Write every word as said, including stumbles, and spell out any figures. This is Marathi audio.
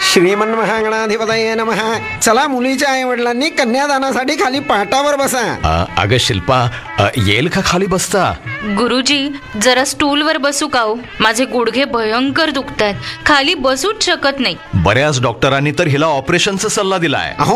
श्रीमन महागणाधिपतये नमः. चला, मुलीच्या आई वडिलांनी कन्यादानासाठी खाली पाटावर बसा. अ, अगं शिल्पा, अ, येईल का खाली बसता? गुरुजी, जरा स्टूलवर बसू का हो? माझे गुडघे भयंकर दुखतात, खाली बसूच शकत नाही. बऱ्याच डॉक्टरांनी तर हिला ऑपरेशनचा सल्ला दिलाय. अहो,